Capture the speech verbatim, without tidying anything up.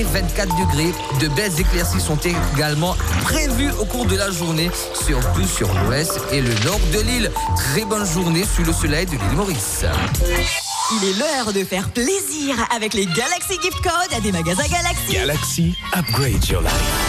vingt-quatre degrés. De belles éclaircies sont également prévues au cours de la journée, surtout sur l'ouest et le nord de l'île. Très bonne journée sous le soleil de l'île Maurice. Il est l'heure de faire plaisir avec les Galaxy Gift Codes des magasins Galaxy. Galaxy, upgrade your life.